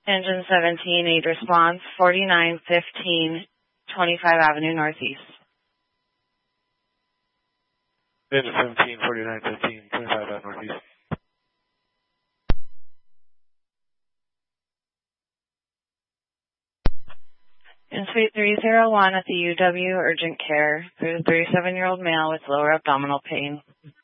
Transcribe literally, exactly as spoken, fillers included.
Engine seventeen, aid response, forty-nine fifteen, twenty-five Avenue Northeast. Engine seventeen, forty-nine fifteen, twenty-five Avenue Northeast. In Suite three oh one at the U W Urgent Care, there's a thirty-seven-year-old male with lower abdominal pain.